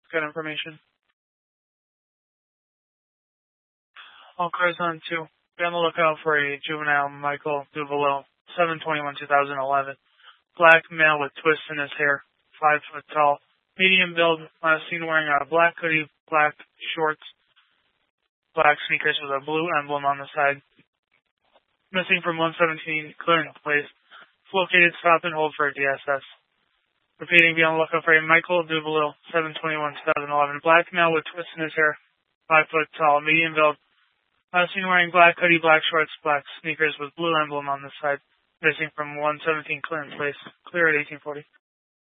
Good information. All cars on 2. Be on the lookout for a juvenile Michael Duvalo, 7/21/2011. Black male with twists in his hair, 5 foot tall, medium build, seen wearing a black hoodie, black shorts, black sneakers with a blue emblem on the side. Missing from 117 clearance place. Located stop and hold for a DSS. Repeating, be on the lookout for a Michael Duvalo, 7/21/2011. Black male with twists in his hair, 5 foot tall, medium build, seen wearing black hoodie, black shorts, black sneakers with blue emblem on the side. Missing from 117 clearance place. Clear at 1840.